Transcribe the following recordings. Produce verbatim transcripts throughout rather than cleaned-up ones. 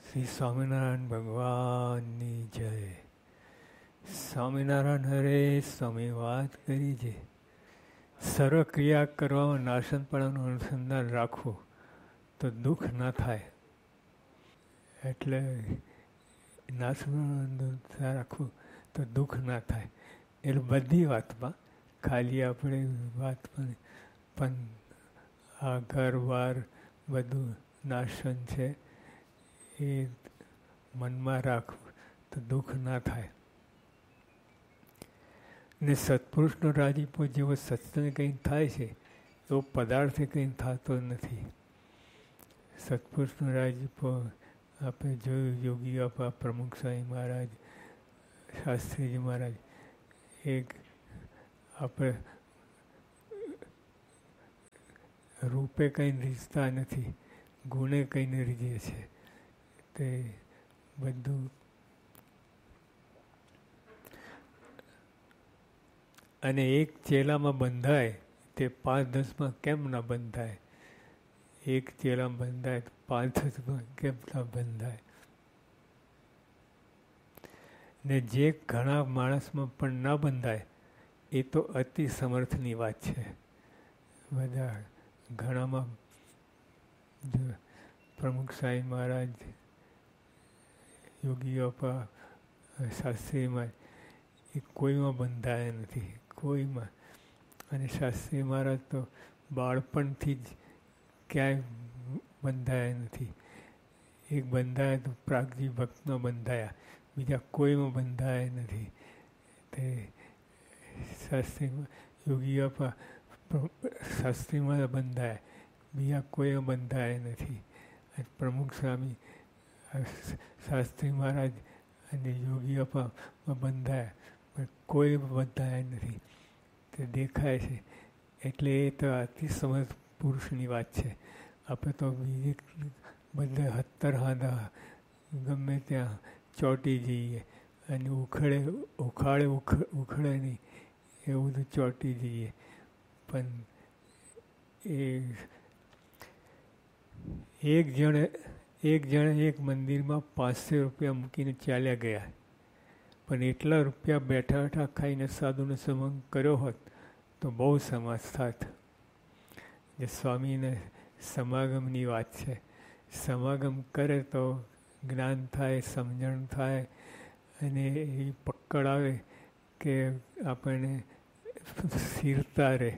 શ્રી સ્વામિનારાયણ ભગવાનની જય. સ્વામિનારાયણ હરે સ્વામી વાત કરી છે, સર્વક્રિયા કરવામાં નાશનપણાનું અનુસંધાન રાખવું તો દુઃખ ના થાય. એટલે નાશનપણાનું અનુસંધાન રાખવું તો દુઃખ ના થાય. એટલે બધી વાતમાં, ખાલી આપણે વાતમાં પણ આ ઘર બાર બધું નાશન છે એ મનમાં રાખવું તો દુઃખ ના થાય. ને સત્પુરુષનો રાજીપો જેવો સત્સંગ કંઈ થાય છે એવો પદાર્થે કંઈ થતો નથી. સત્પુરુષનો રાજીપો આપણે જોયું, યોગી આપા પ્રમુખ સ્વામી મહારાજ, શાસ્ત્રીજી મહારાજ, એક આપણે રૂપે કંઈ રીઝતા નથી, ગુણે કંઈને રીઝે છે. તે બધું અને એક ચેલામાં બંધાય તે પાંચ દસમાં કેમ ના બંધાય? એક ચેલામાં બંધાય તો પાંચ દસમાં કેમ ના બંધાય? ને જે ઘણા માણસમાં પણ ના બંધાય એ તો અતિ સમર્થની વાત છે. બધા ઘણામાં પ્રમુખ સ્વામી મહારાજ, યોગી બાપા, શાસ્ત્રી મહારાજ એ કોઈમાં બંધાયા નથી, કોઈમાં. અને શાસ્ત્રી મહારાજ તો બાળપણથી જ ક્યાંય બંધાયા નથી. એક બંધાયા તો પ્રાગજી ભક્તમાં બંધાયા, બીજા કોઈમાં બંધાયા નથી. તે શાસ્ત્રી યોગી બાપા શાસ્ત્રીમાં બંધાયા, બીજા કોઈમાં બંધાયા નથી. પ્રમુખ સ્વામી શાસ્ત્રી મહારાજ અને યોગી બાપામાં બંધાયા, પણ કોઈ બંધાયા નથી. તે દેખાય છે. એટલે એ તો અતિ સમર્થ પુરુષની વાત છે. આપણે તો બીજે બધા હત્તર હાંધા ગમે ત્યાં ચોંટી જઈએ અને ઉખડે ઉખાડે ઉખડે નહીં એવું બધું ચોંટી જઈએ. પણ એ એક જણે એક જણે એક મંદિરમાં પાંચસો રૂપિયા મૂકીને ચાલ્યા ગયા. પણ એટલા રૂપિયા બેઠા બેઠા ખાઈને સાધુનો સંબંધ કર્યો હોત તો બહુ સમાજ થાત. જે સ્વામીને સમાગમની વાત છે. સમાગમ કરે તો જ્ઞાન થાય, સમજણ થાય અને એ પકડ આવે કે આપણને સ્થિરતા રહે.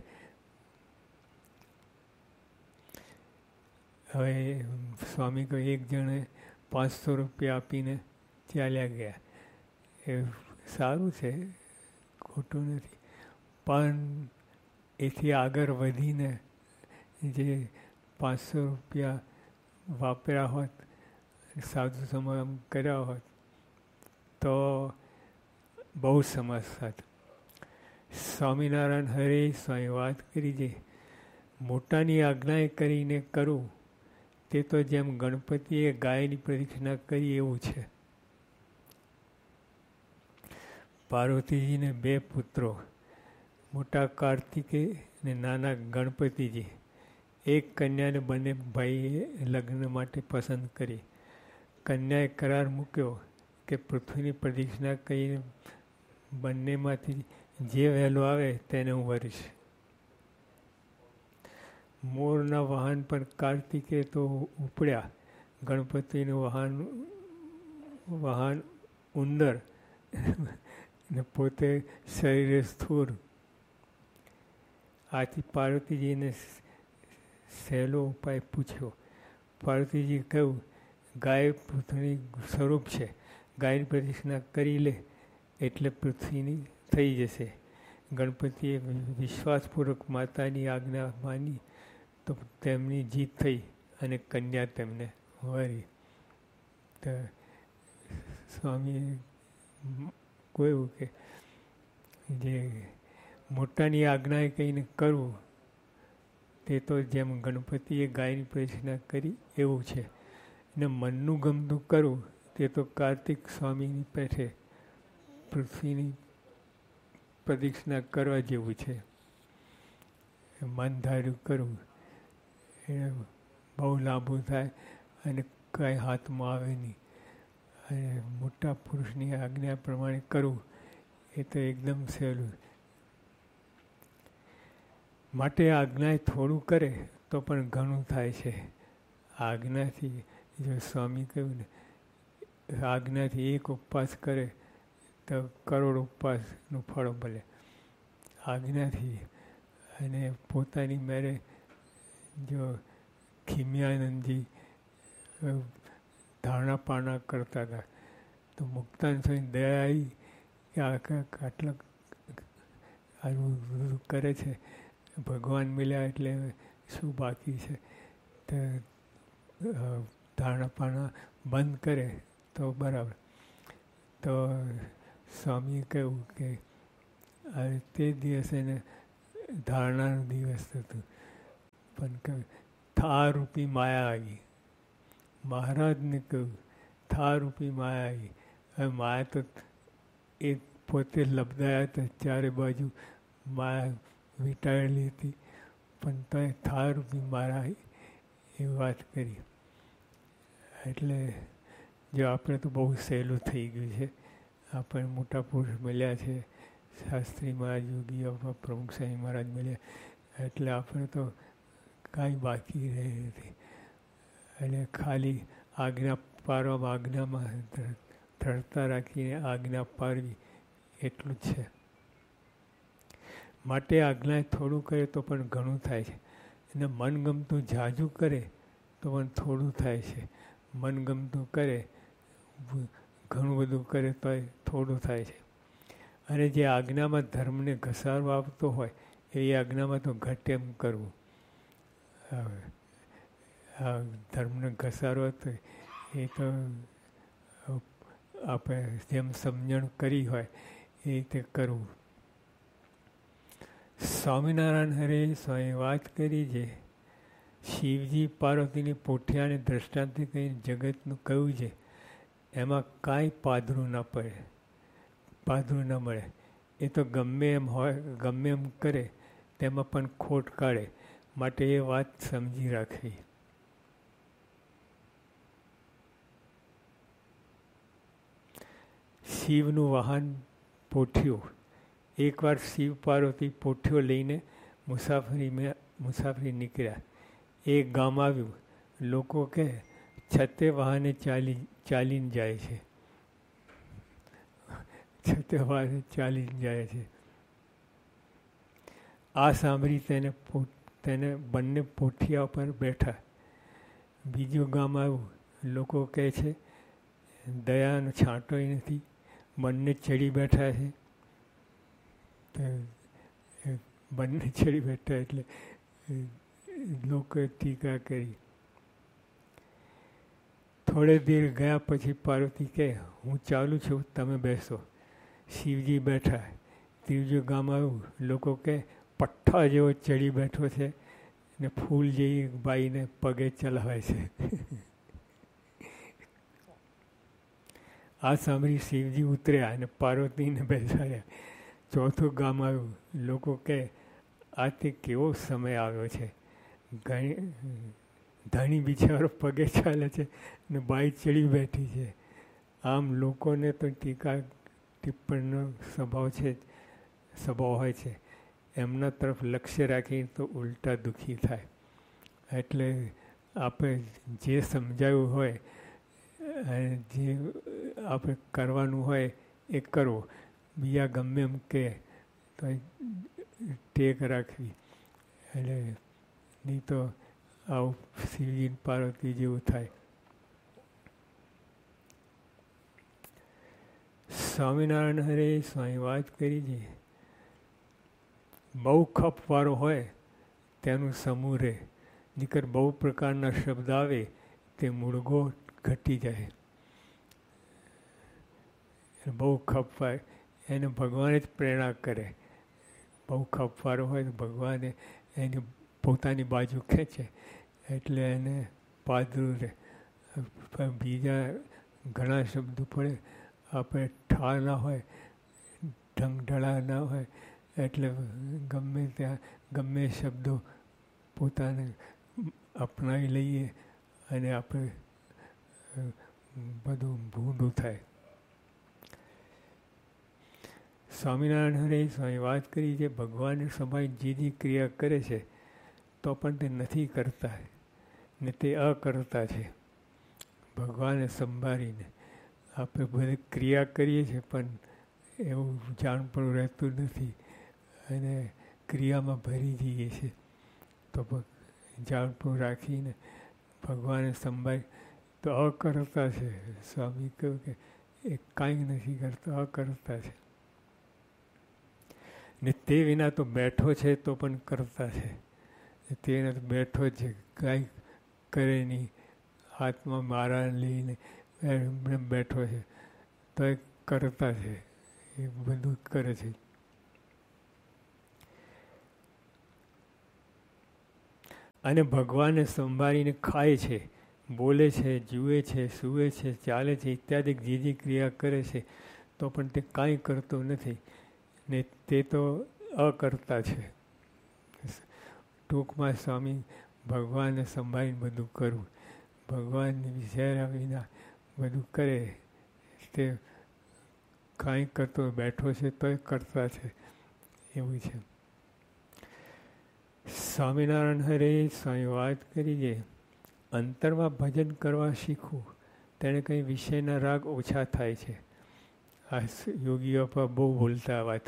હવે સ્વામી કોઈ એક જણે પાંચસો રૂપિયા આપીને ચાલ્યા ગયા. એ સારું છે, ખોટું નથી. પણ એથી આગળ વધીને જે પાંચસો રૂપિયા વાપર્યા હોત, સાધુ સમાગમ કર્યા હોત તો બહુ સમજ થાત. સ્વામિનારાયણ હરે સ્વામી વાત કરી છે, મોટાની આજ્ઞા કરીને કરવું તે તો જેમ ગણપતિએ ગાયની પ્રદક્ષિણા કરી એવું છે. પાર્વતીજીને બે પુત્રો, મોટા કાર્તિકેય અને નાના ગણપતિજી. એક કન્યાને બંને ભાઈએ લગ્ન માટે પસંદ કરી. કન્યાએ કરાર મૂક્યો કે પૃથ્વીની પ્રદક્ષિણા કરીને બંનેમાંથી જે વહેલું આવે તેને હું વરીશ. મોરના વાહન પર કાર્તિકે તો ઉપડ્યા, ગણપતિનું વાહન વાહન ઉંદર ને પોતે શરીરે સ્થૂળ. આથી પાર્વતીજીને સહેલો ઉપાય પૂછ્યો. પાર્વતીજી કહ્યું, ગાય પૃથ્વીની સ્વરૂપ છે, ગાયની પ્રદક્ષિણા કરી લે એટલે પૃથ્વીની થઈ જશે. ગણપતિએ વિશ્વાસપૂર્વક માતાની આજ્ઞા માની તો તેમની જીત થઈ અને કન્યા તેમને વરી. તો સ્વામીએ કહ્યું કે જે મોટાની આજ્ઞાએ કહીને કરવું તે તો જેમ ગણપતિએ ગાયની પ્રદક્ષિણા કરી એવું છે. ને મનનું ગમતું કરવું તે તો કાર્તિક સ્વામીની પેઠે પૃથ્વીની પ્રદક્ષિણા કરવા જેવું છે. મન ધાર્યું કરવું એ બહુ લાંબુ થાય અને કાંઈ હાથમાં આવે નહીં. અને મોટા પુરુષની આજ્ઞા પ્રમાણે કરવું એ તો એકદમ સહેલું. માટે આજ્ઞા થોડું કરે તો પણ ઘણું થાય છે. આજ્ઞાથી જો સ્વામી કહ્યું ને, આજ્ઞાથી એક ઉપવાસ કરે તો કરોડ ઉપવાસનું ફળ મળે. આજ્ઞાથી અને પોતાની મેરે જો ખીમ્યાનંદજી ધારણા પારણા કરતા હતા તો મુક્તાન સ્વામી દયા આવી કે આખા આટલા આવું બધું કરે છે, ભગવાન મળ્યા એટલે શું બાકી છે, તો ધારણા પારણા બંધ કરે તો બરાબર. તો સ્વામીએ કહ્યું કે તે દિવસે ને ધારણાનો દિવસ હતું, પણ કહ્યું થારૂપી માયા આવી. મહારાજને કહ્યું થારૂપી માયા આવી. હવે માયા તો એ પોતે લબદાયા હતા, ચારે બાજુ માયા વીંટાળેલી હતી, પણ તો એ થારૂપી માયા એ વાત કરી. એટલે જો આપણે તો બહુ સહેલું થઈ ગયું છે. આપણે મોટા પુરુષ મળ્યા છે, શાસ્ત્રી મહારાજ, યોગી પ્રમુખ સ્વામી મહારાજ મળ્યા, એટલે આપણે તો કાંઈ બાકી રહે નથી. એટલે ખાલી આજ્ઞા પારવામાં, આજ્ઞામાં દ્રઢતા રાખીને આજ્ઞા પારવી એટલું જ છે. માટે આજ્ઞા થોડું કરે તો પણ ઘણું થાય છે. અને મનગમતું ઝાઝું કરે તો પણ થોડું થાય છે. મનગમતું કરે, ઘણું બધું કરે તો થોડું થાય છે. અને જે આજ્ઞામાં ધર્મને ઘસારો આપતો હોય એ આજ્ઞામાં તો ઘટે એમ કરવું. આ ધર્મને ઘસારો હતો એ તો આપણે જેમ સમજણ કરી હોય એ રીતે કરવું. સ્વામિનારાયણ હરે સ્વામી વાત કરી છે, શિવજી પાર્વતીની પોઠિયાને દ્રષ્ટાંતે કહીને જગતનું કહ્યું છે, એમાં કાંઈ પાધરું ના પડે, પાધરું ન મળે. એ તો ગમે એમ હોય, ગમે એમ કરે તેમાં પણ ખોટ કાઢે. માટે એ વાત સમજી રાખવી. શિવનું વાહન પોઠિયું. એકવાર શિવ પાર્વતી પોઠિયો લઈને મુસાફરીમાં મુસાફરી નીકળ્યા. એક ગામ આવ્યું. લોકો કહે છતે વાહને ચાલી ચાલીને જાય છે, છતે વાહને ચાલીને જાય છે. આ સાંભળી તેને તેને બંને પોઠિયા પર બેઠા. બીજું ગામ આવ્યું. લોકો કહે છે દયાનો છાંટોય નથી, બંને ચડી બેઠા છે. બંને ચડી બેઠા એટલે લોકોએ ટીકા કરી. થોડે દેર ગયા પછી પાર્વતી કહે હું ચાલું છું, તમે બેસો. શિવજી બેઠા. ત્રીજું ગામ આવ્યું. લોકો કહે પઠ્ઠા જેવો ચડી બેઠો છે ને ફૂલ જેવી બાઈને પગે ચલાવે છે. આ સાંભળી શિવજી ઉતર્યા અને પાર્વતીને બેસાડ્યા. ચોથું ગામ આવ્યું. લોકો કહે આ તે કેવો સમય આવ્યો છે, ઘણી ધણી બિચારો પગે ચાલે છે ને બાઈ ચડી બેઠી છે. આમ લોકોને તો ટીકા ટિપ્પણીનો સ્વભાવ છે, સ્વભાવ હોય છે. એમના તરફ લક્ષ્ય રાખી તો ઉલટા દુઃખી થાય. એટલે આપણે જે સમજાયું હોય અને જે આપણે કરવાનું હોય એ કરવું. બીજા ગમે એમ કહે તો ટેક રાખવી. એટલે નહીં તો આવું શિવજી પાર્વતી જેવું થાય. સ્વામિનારાયણ હરે સ્વામી વાત કરી છે, બહુ ખપવાળો હોય તેનું સમૂહ રહે, નીકર બહુ પ્રકારના શબ્દ આવે તે મૂળગો ઘટી જાય. બહુ ખપવાય એને ભગવાન જ પ્રેરણા કરે. બહુ ખપવાળો હોય તો ભગવાને એની પોતાની બાજુ ખેંચે એટલે એને પાદરું રહે. બીજા ઘણા શબ્દો પડે, આપણે ઠાર ના હોય, ઢંગઢળા ના હોય, એટલે ગમે ત્યાં ગમે શબ્દો પોતાને અપનાવી લઈએ અને આપણે બધું ભૂંડું થાય. સ્વામિનારાયણ હરે સ્વામી વાત કરી છે, ભગવાનને સમાય જે જે ક્રિયા કરે છે તો પણ તે નથી કરતા ને તે અકર્તા છે. ભગવાનને સંભાળીને આપણે બધી ક્રિયા કરીએ છીએ પણ એવું જાણપણું રહેતું નથી અને ક્રિયામાં ભરી જઈએ છીએ. તો જાણપણું રાખીને ભગવાનને સંભાળી તો અકર્તા છે. સ્વામી કહ્યું કે એ કાંઈ નથી કરતા, અકર્તા છે. ને તે વિના તો બેઠો છે તો પણ કરતા છે. તે વિના તો બેઠો જ છે, કાંઈ કરે નહીં, હાથમાં મારા લઈને એમને બેઠો છે તો એ કરતા છે, એ બધું કરે છે. અને ભગવાનને સંભાળીને ખાય છે, બોલે છે, જુએ છે, સૂવે છે, ચાલે છે ઇત્યાદિ જે જે ક્રિયા કરે છે તો પણ તે કાંઈ કરતો નથી ને તે તો અકર્તા છે. ટૂંકમાં સ્વામી ભગવાનને સંભાળીને બધું કરવું, ભગવાનને વિચાર્યા વિના બધું કરે તે કાંઈ કરતો બેઠો છે તોય કરતા છે, એવું છે. સ્વામિનારાયણ હરે સ્વામી વાત કરી છે, અંતરમાં ભજન કરવા શીખવું તેને કંઈ વિષયના રાગ ઓછા થાય છે. આ યોગીઓ પર બહુ બોલતા વાત,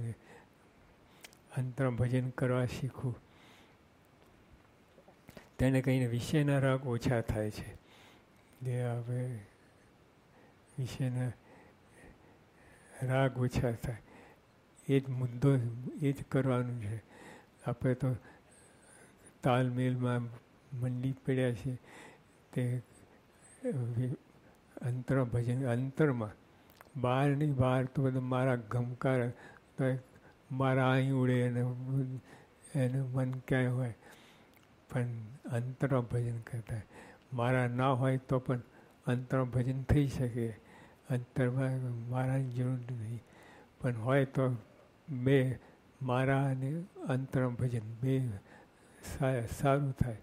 અંતરમાં ભજન કરવા શીખવું તેને કહીને વિષયના રાગ ઓછા થાય છે. જે હવે વિષયના રાગ ઓછા થાય એ જ મુદ્દો, એ જ કરવાનું છે. આપણે તો તાલમેલમાં મંડી પડ્યા છે તે અંતર ભજન, અંતરમાં, બહાર નહીં. બહાર તો બધું મારા ગમકાર, તો મારા અહીં ઉડે અને એનું મન ક્યાંય હોય, પણ અંતરમાં ભજન કરતા મારા ના હોય તો પણ અંતરમાં ભજન થઈ શકે. અંતરમાં મારાની જરૂર નહીં, પણ હોય તો બે મારા અને અંતરમાં ભજન બે સારું થાય.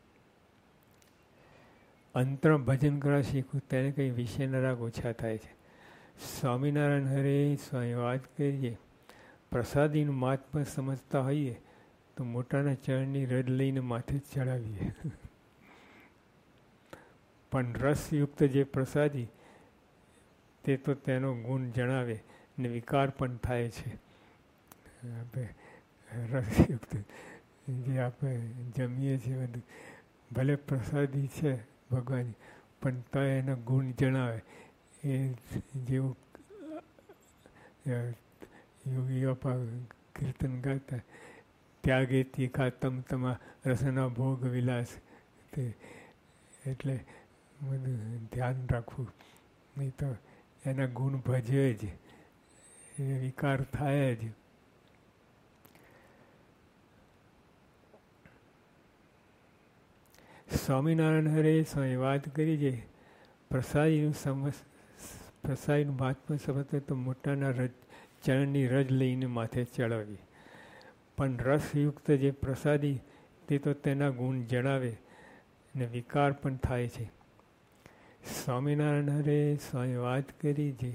અંતરમાં ભજન કરવા શીખવું તેને કંઈ વિષયના રાગ ઓછા થાય છે. સ્વામિનારાયણ હરે સ્વામી વાત કરીએ, પ્રસાદીનું મહાત્મા સમજતા હોઈએ તો મોટાના ચરણની રજ લઈને માથે ચડાવીએ. પણ રસયુક્ત જે પ્રસાદી તે તો તેનો ગુણ જણાવે ને વિકાર પણ થાય છે. આપણે રસયુક્ત જે આપણે જમીએ છીએ બધું ભલે પ્રસાદી છે ભગવાન, પણ તો એના ગુણ જણાવે. એ જેવું યોગીઓ કીર્તન ગાતા, ત્યાગે તીખા તમ તમા રસના ભોગ વિલાસ, તે એટલે બધું ધ્યાન રાખવું, નહીં તો એના ગુણ ભજે જ, એ વિકાર થાય જ. સ્વામિનારાયણ હરે સ્વામી વાત કરી છે, પ્રસાદીનું સમજ, પ્રસાદીનું મહાત્મા સમજતા તો મોટાના રજ ચરણની રજ લઈને માથે ચડાવી. પણ રસયુક્ત જે પ્રસાદી તે તો તેના ગુણ જણાવે ને વિકાર પણ થાય છે. સ્વામિનારાયણ હરે સ્વામી વાત કરી છે,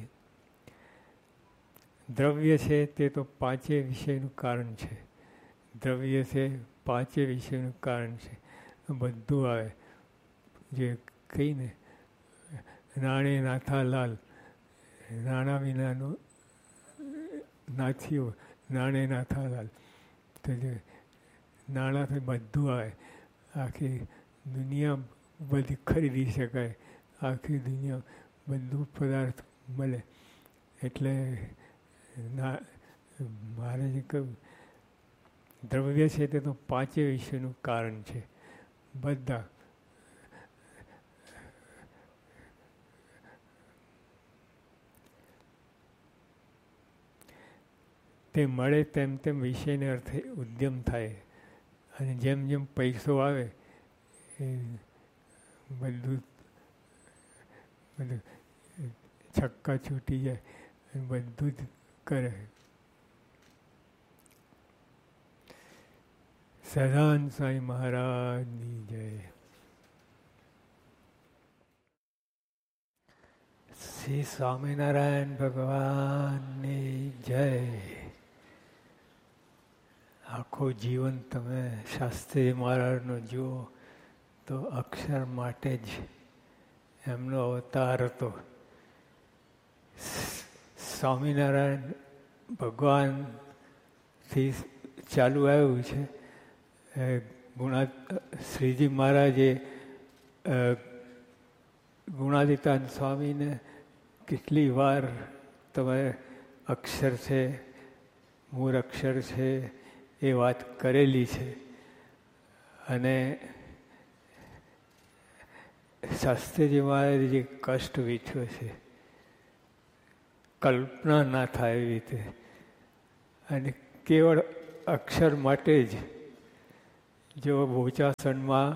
દ્રવ્ય છે તે તો પાંચે વિષયનું કારણ છે. દ્રવ્ય છે પાંચે વિષયનું કારણ છે. બધું આવે જે કહીને નાણે નાથા લાલ, નાણાં વિનાનો નાથીઓ, નાણે નાથા લાલ, તો જે નાણાંથી બધું આવે. આખી દુનિયા બધી ખરીદી શકાય, આખી દુનિયા બધું પદાર્થ મળે. એટલે ના મારે જે કહ્યું દ્રવ્ય છે તે તો પાંચે વિષયનું કારણ છે. બધા તે મળે તેમ તેમ વિષયને અર્થે ઉદ્યમ થાય, અને જેમ જેમ પૈસો આવે એ બધું બધું છક્કા છૂટી જાય અને બધું જ કરે. સદાન સાંઈ મહારાજની જય. શ્રી સ્વામિનારાયણ ભગવાનની જય. આખું જીવન તમે શાસ્ત્રી મહારાજનો જુઓ તો અક્ષર માટે જ એમનો અવતાર હતો. સ્વામિનારાયણ ભગવાનથી ચાલુ આવ્યું છે. ગુણા શ્રીજી મહારાજે ગુણાદિતાન સ્વામીને કેટલી વાર તમે અક્ષર છે, મૂળ અક્ષર છે એ વાત કરેલી છે. અને શાસ્ત્રીજી મહારાજે જે કષ્ટ વીઠ્યો છે કલ્પના ના થાય એવી રીતે, અને કેવળ અક્ષર માટે જ જો બોચાસણમાં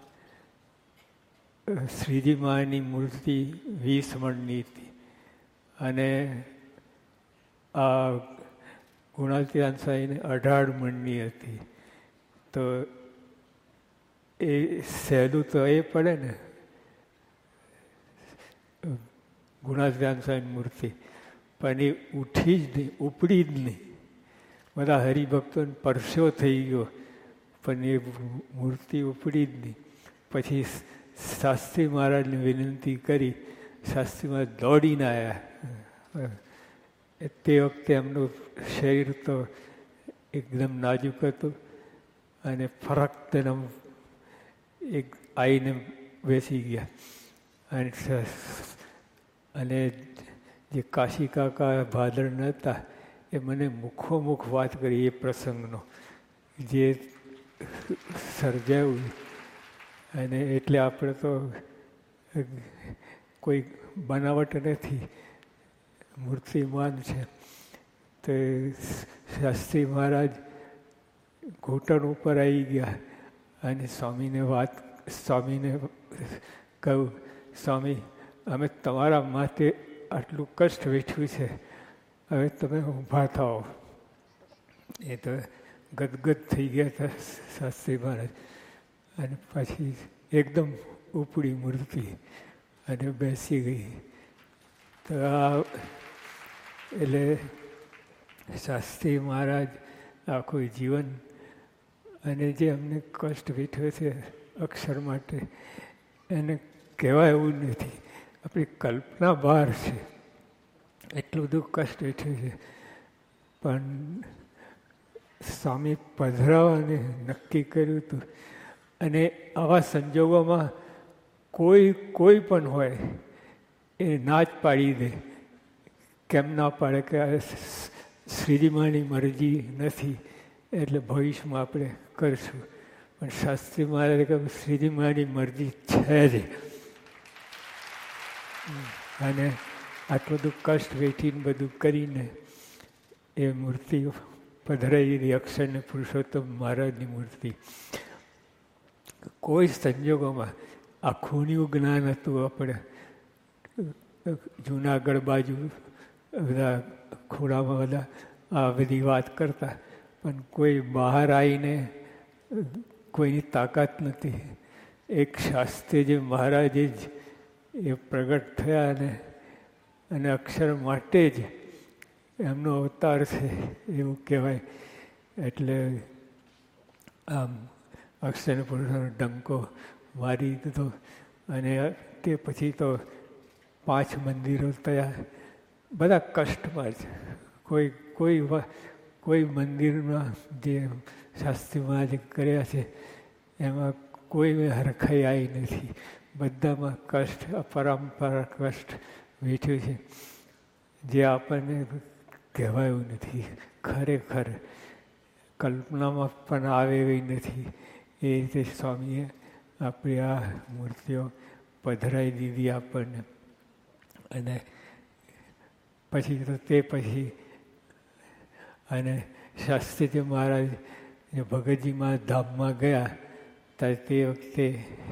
શ્રીજી મહારાજની મૂર્તિ વીસ મણની હતી અને આ ગુણાતીતાન સ્વામીને અઢાર મણની હતી. તો એ સહેલું તો એ પડે ને ગુણાતીતાન સ્વામીની મૂર્તિ, પણ એ ઉઠી જ નહીં, ઉપડી જ નહીં. બધા હરિભક્તોને પરસ્યો થઈ ગયો પણ એ મૂર્તિ ઉપડી જ નહીં. પછી શાસ્ત્રી મહારાજને વિનંતી કરી, શાસ્ત્રી મહારાજ દોડીને આવ્યા. તે વખતે એમનું શરીર તો એકદમ નાજુક હતું અને ફરક તેમ એક આવીને બેસી ગયા. અને અને જે કાશી કાકા ભાદરણ હતા એ મને મુખોમુખ વાત કરી એ પ્રસંગનો જે સર્જાયું. અને એટલે આપણે તો કોઈ બનાવટ નથી, મૂર્તિમાન છે. તો શાસ્ત્રી મહારાજ ઘૂંટણ ઉપર આવી ગયા અને સ્વામીને વાત સ્વામીને કહ્યું, સ્વામી અમે તમારા માટે આટલું કષ્ટ વેઠ્યું છે, હવે તમે ઊભા થાઓ. એ તો ગદગદ થઈ ગયા હતા શાસ્ત્રી મહારાજ. અને પછી એકદમ ઉપડી મૂર્તિ અને બેસી ગઈ. તો આ એટલે શાસ્ત્રી મહારાજ આખું જીવન અને જે અમને કષ્ટ વેઠ્યો છે અક્ષર માટે એને કહેવાય એવું નથી, આપણી કલ્પના બહાર છે. એટલું બધું કષ્ટ વેઠ્યું છે. પણ સ્વામી પધરાવાને નક્કી કર્યું હતું. અને આવા સંજોગોમાં કોઈ કોઈ પણ હોય એ ના જ પાડી દે. કેમ ના પાડે કે શ્રીજી મહારાજની મરજી નથી એટલે ભવિષ્યમાં આપણે કરીશું. પણ શાસ્ત્રી મહારાજે કહ્યું શ્રીજી મહારાજની મરજી છે જ. અને આટલું બધું કષ્ટ વેઠીને બધું કરીને એ મૂર્તિ પધરાઈ દીધી, અક્ષરને પુરુષોત્તમ મહારાજની મૂર્તિ. કોઈ સંજોગોમાં આખુંનું જ્ઞાન હતું. આપણે જુનાગઢ બાજુ બધા ખૂણામાં બધા આ બધી વાત કરતા, પણ કોઈ બહાર આવીને કોઈની તાકાત નથી. એક શાસ્ત્રીજી મહારાજે જ એ પ્રગટ થયા અને અને અક્ષર માટે જ એમનો અવતાર છે એવું કહેવાય. એટલે આમ અક્ષર પુરુષોનો ડંકો મારી દીધો. અને તે પછી તો પાંચ મંદિરો થયા, બધા કષ્ટમાં જ. કોઈ કોઈ કોઈ મંદિરમાં જે શાસ્ત્રી મહારાજે કર્યા છે એમાં કોઈ હરખાઈ આવી નથી. બધામાં કષ્ટ, અપરંપરા કષ્ટ વેઠ્યું છે જે આપણને કહેવાયું નથી. ખરેખર કલ્પનામાં પણ આવે એવી નથી. એ રીતે સ્વામીએ આપણી આ મૂર્તિઓ પધરાવી દીધી આપણને. અને પછી તો તે પછી અને શાસ્ત્રીજી મહારાજ ભગતજીમાં ધામમાં ગયા ત્યારે તે વખતે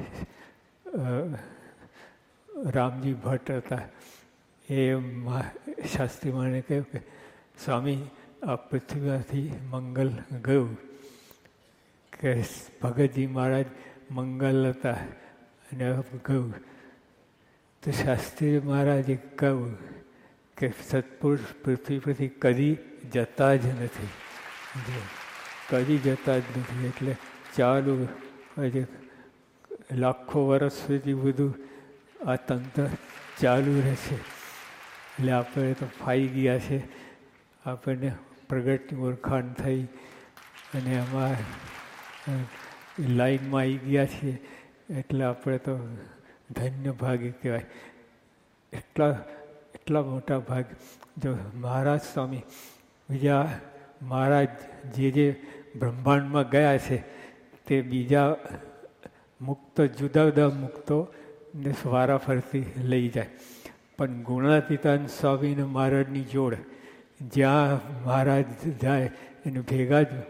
રામજી ભટ્ટ હતા. એ શાસ્ત્રી મહારાજને કહ્યું કે સ્વામી આ પૃથ્વીમાંથી મંગલ ગયું, કે ભગતજી મહારાજ મંગલ હતા અને ગયું. તો શાસ્ત્રી મહારાજે કહ્યું કે સત્પુરુષ પૃથ્વી પરથી કદી જતા જ નથી, કદી જતા જ નથી. એટલે ચાલુ હજી લાખો વર્ષ સુધી બધું આ તંત્ર ચાલુ રહેશે. એટલે આપણે તો ફાઈ ગયા છે, આપણને પ્રગટની ઓળખાણ થઈ અને એમાં લાઈનમાં આવી ગયા છીએ. એટલે આપણે તો ધન્ય ભાગી કહેવાય. એટલા એટલા મોટા ભાગ. જો મહારાજ સ્વામી બીજા મહારાજ જે જે બ્રહ્માંડમાં ગયા છે તે બીજા મુક્ત જુદા જુદા મુક્તોને વારા ફરતી લઈ જાય. પણ ગુણાતીતાન સ્વામીને મહારાજની જોડ જ્યાં મહારાજ જાય એને ભેગા જ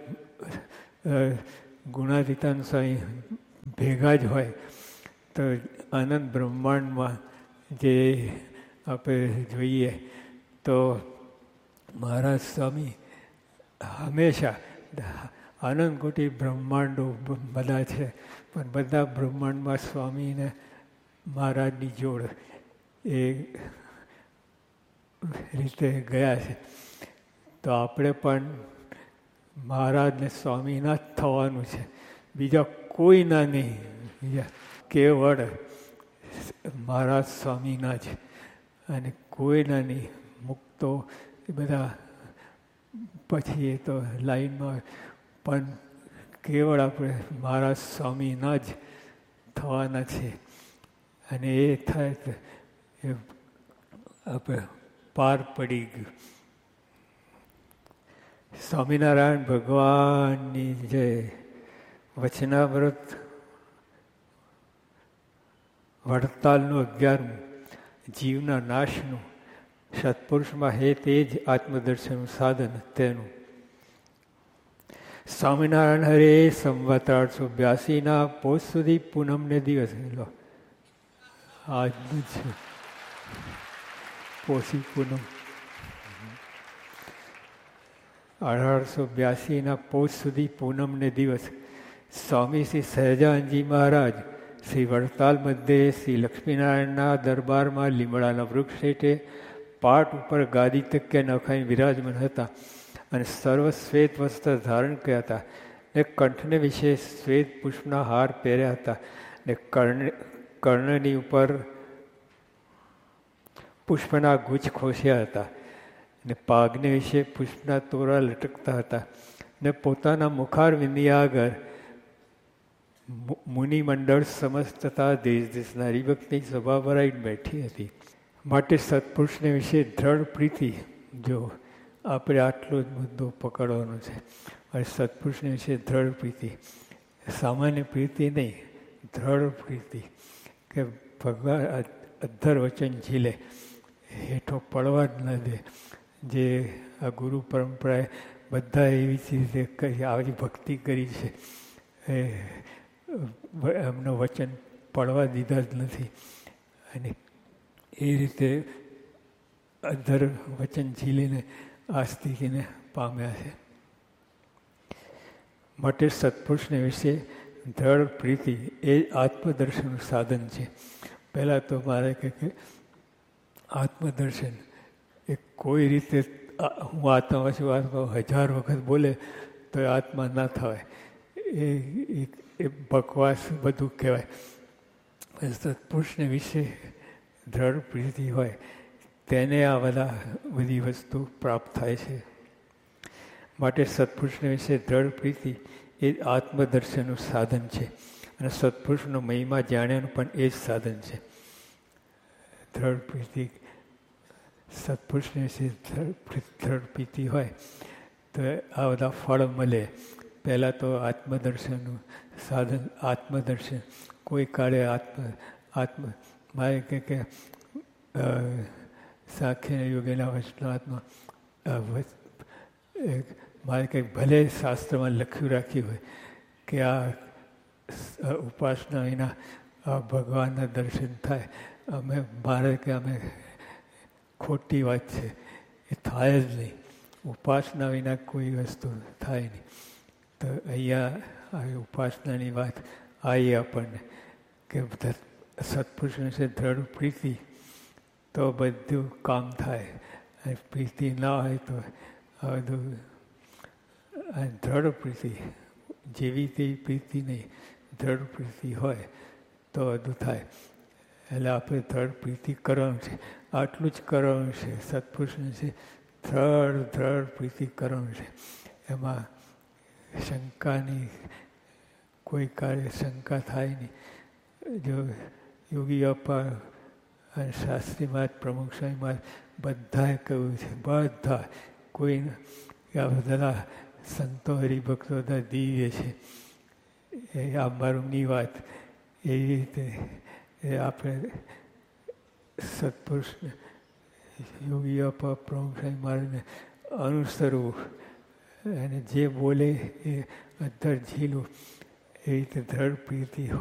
ગુણાતીતાન સ્વામી ભેગા જ હોય. તો આનંદ બ્રહ્માંડમાં જે આપણે જોઈએ તો મહારાજ સ્વામી હંમેશા આનંદ કોટી બ્રહ્માંડો બધા છે, પણ બધા બ્રહ્માંડમાં સ્વામીને મહારાજની જોડ એ રીતે ગયા છે. તો આપણે પણ મહારાજને સ્વામીના જ થવાનું છે, બીજા કોઈના નહીં. બીજા કેવળ મહારાજ સ્વામીના જ, અને કોઈના નહીં. મુક્તો એ બધા પછી એ તો લાઈનમાં, પણ કેવળ આપણે મહારાજ સ્વામીના જ થવાના છે. અને એ થાય તો એ આપણે પાર પડી ગયું. સ્વામિનારાયણ ભગવાનની જય. વચનામૃત વડતાલનું અગિયારમું, જીવના નાશનું. સત્પુરુષમાં હે તે જ આત્મદર્શનનું સાધન તેનું. સ્વામિનારાયણ હરે સંવત આઠસો બ્યાસીના પોષ સુધી પૂનમને દિવસ લો આજનું જ પોષી પૂનમ અઢારસો બ્યાસીના પોષ સુધી પૂનમને દિવસ સ્વામી શ્રી સહજાનંદજી મહારાજ શ્રી વડતાલ મધ્યે શ્રી લક્ષ્મીનારાયણના દરબારમાં લીમડાના વૃક્ષ હેઠે પાટ ઉપર ગાદી તક્કે નખાઈ વિરાજમાન હતા અને સર્વ શ્વેત વસ્ત્ર ધારણ કર્યા હતા ને કંઠને વિશે શ્વેત પુષ્પના હાર પહેર્યા હતા ને કર્ણ કર્ણની ઉપર પુષ્પના ગુચ્છ ખોસ્યા હતા ને પાગને વિશે પુષ્પના તોરા લટકતા હતા ને પોતાના મુખારવિંદી આગળ મુનિમંડળ સમસ્ત તથા દેશ દેશના હરિભક્તની સભા ભરાઈને બેઠી હતી. માટે સત્પુરુષને વિશે દ્રઢ પ્રીતિ, જો આપણે આટલો જ મુદ્દો પકડવાનો છે. અને સત્પુરુષને વિશે દ્રઢ પ્રીતિ, સામાન્ય પ્રીતિ નહીં, દ્રઢ પ્રીતિ, કે ભગવાન અધ્ધર વચન ઝીલે, હેઠો પડવા જ ન દે. જે આ ગુરુ પરંપરાએ બધા એવી રીતે કરી આવી ભક્તિ કરી છે, એ એમનું વચન પડવા દીધા જ નથી. અને એ રીતે અધ્ધર વચન ઝીલીને આ સ્થિતિને પામ્યા છે. માટે સત્પુરુષને વિશે દ્રઢ પ્રીતિ એ આત્મદર્શનનું સાધન છે. પહેલાં તો મારે કહે કે આત્મદર્શન એ કોઈ રીતે હું આત્મા છું આત્મા હજાર વખત બોલે તો એ આત્મા ના થવાય, એ એ બકવાસ બધું કહેવાય. સત્પુરુષને વિશે દ્રઢ પ્રીતિ હોય તેને આ બધા બધી વસ્તુ પ્રાપ્ત થાય છે. માટે સત્પુરુષને વિશે દ્રઢ પ્રીતિ એ આત્મદર્શનનું સાધન છે. અને સત્પુરુષનો મહિમા જાણ્યાનું પણ એ જ સાધન છે. દ્રઢ પ્રીતિ સત્પુરુષને વિશે દ્રઢ પ્રીતિ હોય તો આ બધા ફળ મળે. પહેલાં તો આત્મદર્શનનું સાધન, આત્મદર્શન કોઈ કાળે આત્મ આત્મ મારે કે કે સાંખ્ય યોગીના વૈષ્ણવાત્મા મારે કંઈક ભલે શાસ્ત્રમાં લખ્યું રાખ્યું હોય કે આ ઉપાસના વિના આ ભગવાનના દર્શન થાય, અમે મારે કે અમે ખોટી વાત છે, એ થાય જ નહીં. ઉપાસના વિના કોઈ વસ્તુ થાય નહીં. તો અહીંયા આવી ઉપાસનાની વાત આવી આપણને કે સત્પુરુષને છે દ્રઢ પ્રીતિ તો બધું કામ થાય. અને પ્રીતિ ના હોય તો આ બધું દ્રઢ પ્રીતિ જેવી તેવી પ્રીતિ નહીં, દ્રઢ પ્રીતિ હોય તો બધું થાય. એટલે આપણે દ્રઢ પ્રીતિ કરવાનું છે, આટલું જ કરવાનું છે. સત્પુરુષને છે દ્રઢ દ્રઢ પ્રીતિ કરવાનું છે. એમાં શંકાની કોઈ કાર્ય શંકા થાય નહીં. જો યોગી અપા અને શાસ્ત્રી મહારાજ, પ્રમુખ સ્વામી મહારાજ બધાએ કહ્યું છે, બધા કોઈ આ બધા સંતો હરિભક્તો બધા દિવ્ય છે. એ આ મર્મની વાત એવી રીતે એ આપણે સત્પુરુષને યોગી અપા પ્રમુખ સ્વામી મહારાજને અનુસરવું અને જે બોલે એ અંદર ઝીલું, એ રીતે દ્રઢ પ્રીતિ